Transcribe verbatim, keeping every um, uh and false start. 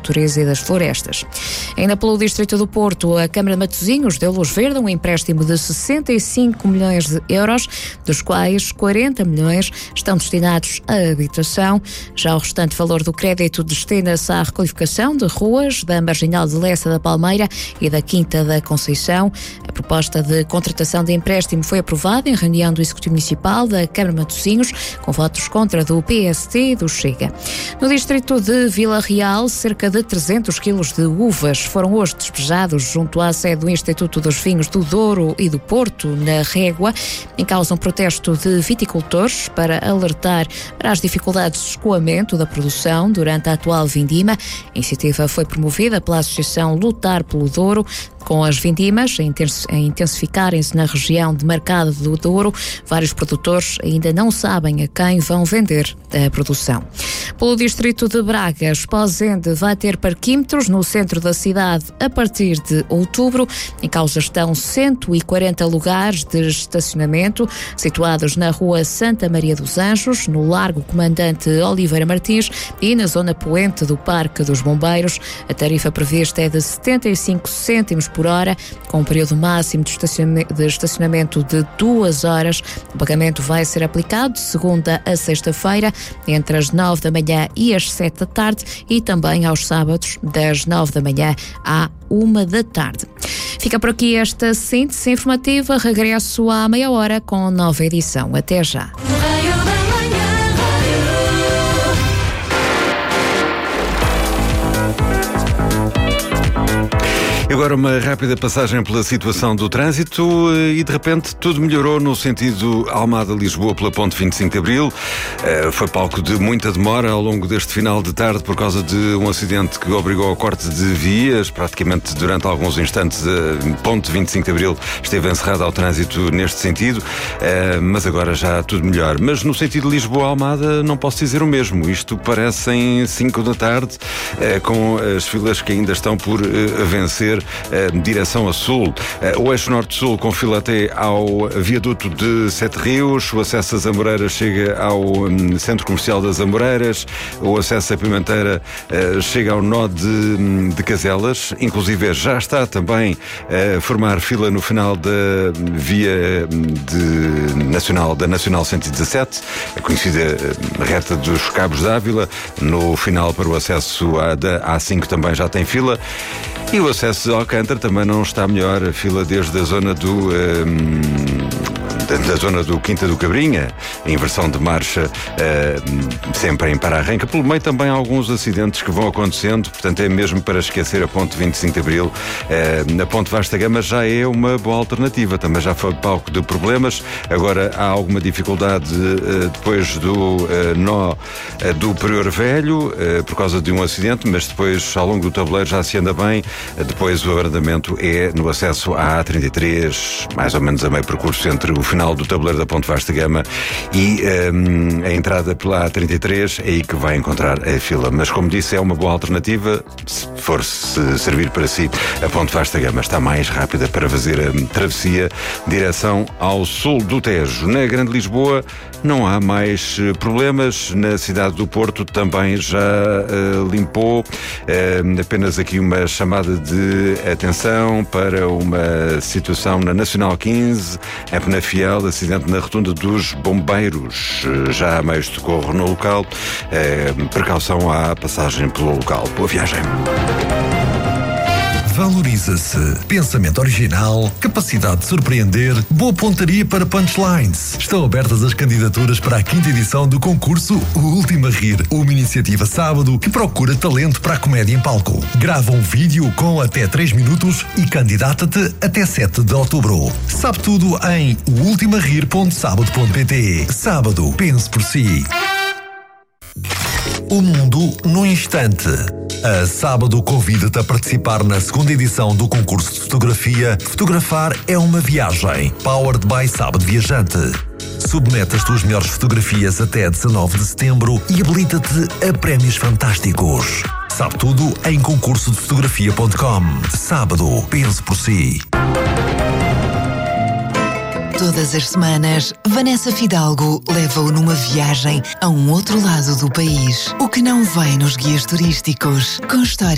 natureza e das florestas. Ainda pelo Distrito do Porto, a Câmara de Matosinhos deu luz verde um empréstimo de sessenta e cinco milhões de euros, dos quais quarenta milhões estão destinados à habitação. Já o restante valor do crédito destina-se à requalificação de ruas da Marginal de Lessa da Palmeira e da Quinta da Conceição. A proposta de contratação de empréstimo foi aprovada em reunião do Executivo Municipal da Câmara de Matosinhos, com votos contra do P S T e do Chega. No distrito de Vila Real, cerca de trezentos quilos de uvas foram hoje despejados junto à sede do Instituto dos Vinhos do Douro e do Porto, na Régua, em causa um protesto de viticultores para alertar para as dificuldades de escoamento da produção durante a atual vindima. A iniciativa foi promovida pela Associação Lutar pelo Douro. Com as vindimas a intensificarem-se na região de Mercado do Douro, vários produtores ainda não sabem a quem vão vender a produção. Pelo distrito de Braga, Esposende vai ter parquímetros no centro da cidade a partir de outubro. Em causa estão cento e quarenta lugares de estacionamento situados na Rua Santa Maria dos Anjos, no Largo Comandante Oliveira Martins e na zona poente do Parque dos Bombeiros. A tarifa prevista é de setenta e cinco cêntimos por hora, com um período máximo de estacionamento de duas horas. O pagamento vai ser aplicado de segunda a sexta-feira, entre as nove da manhã e as sete da tarde, e também aos sábados, das nove da manhã à uma da tarde. Fica por aqui esta síntese informativa. Regresso à meia hora com nova edição. Até já. Agora uma rápida passagem pela situação do trânsito e de repente tudo melhorou no sentido Almada-Lisboa pela Ponte vinte e cinco de Abril. Foi palco de muita demora ao longo deste final de tarde por causa de um acidente que obrigou ao corte de vias. Praticamente durante alguns instantes a Ponte vinte e cinco de Abril esteve encerrada ao trânsito neste sentido, mas agora já tudo melhor. Mas no sentido Lisboa-Almada não posso dizer o mesmo. Isto parecem cinco da tarde, com as filas que ainda estão por vencer. Uh, direção a sul. Uh, o eixo norte-sul com fila até ao viaduto de Sete Rios. O acesso às Amoreiras chega ao um, Centro Comercial das Amoreiras. O acesso à Pimenteira uh, chega ao nó de, de Caselas. Inclusive já está também a uh, formar fila no final da via de nacional, da Nacional cento e dezassete, a conhecida uh, reta dos Cabos d'Ávila. No final para o acesso à da A cinco também já tem fila. E o acesso de Alcântara também não está melhor. A fila desde a zona do... Um, da zona do Quinta do Cabrinha, em inversão de marcha, uh, sempre em para-arranca. Pelo meio também há alguns acidentes que vão acontecendo, portanto é mesmo para esquecer a Ponte vinte e cinco de Abril. Uh, na Ponte Vasta Gama já é uma boa alternativa, também já foi palco de problemas. Agora há alguma dificuldade uh, depois do uh, nó uh, do Prior Velho, uh, por causa de um acidente, mas depois ao longo do tabuleiro já se anda bem. Uh, depois o abrandamento é no acesso à A trinta e três, mais ou menos a meio percurso entre o final do tabuleiro da Ponte Vasta Gama e um, a entrada pela A trinta e três, é aí que vai encontrar a fila. Mas como disse, é uma boa alternativa se for -se servir para si. A Ponte Vasta Gama está mais rápida para fazer a travessia direção ao sul do Tejo. Na Grande Lisboa não há mais problemas. Na cidade do Porto também já uh, limpou. Uh, apenas aqui uma chamada de atenção para uma situação na Nacional quinze, em Penafiel, acidente na rotunda dos Bombeiros. Já há meios de socorro no local. É, precaução à passagem pelo local. Boa viagem. Valoriza-se. Pensamento original, capacidade de surpreender, boa pontaria para punchlines. Estão abertas as candidaturas para a quinta edição do concurso O Último a Rir, uma iniciativa sábado que procura talento para a comédia em palco. Grava um vídeo com até três minutos e candidata-te até sete de outubro. Sabe tudo em o ultimo a rir ponto sábado ponto pt. Sábado, pense por si. O mundo no instante. A Sábado convida-te a participar na segunda edição do concurso de fotografia Fotografar é uma Viagem, Powered by Sábado Viajante. Submete as tuas melhores fotografias até dezanove de setembro e habilita-te a prémios fantásticos. Sabe tudo em concurso de fotografia ponto com. Sábado, pense por si. Todas as semanas, Vanessa Fidalgo leva-o numa viagem a um outro lado do país. O que não vem nos guias turísticos, com histórias